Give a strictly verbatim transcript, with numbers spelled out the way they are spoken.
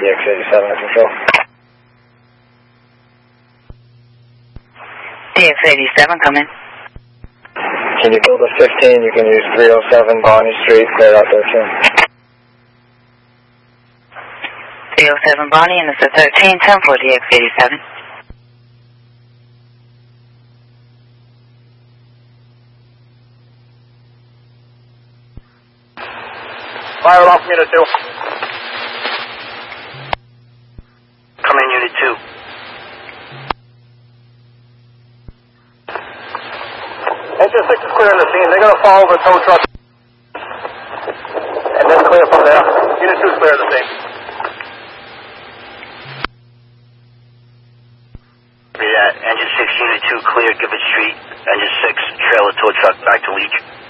X eighty-seven at control. D X eighty-seven, come in. Can you build a fifteen? You can use three oh seven Bonnie Street, clear out thirteen. three oh seven Bonnie, and it's a thirteen, ten for D X eighty-seven. Fire it off unit two. Come in, unit two. Engine six is clear on the scene. They're going to follow the tow truck. And then clear from there. Unit two is clear of the scene. Yeah, engine six, unit two clear, Gibbard Street. Engine six, trailer tow truck back to Legion.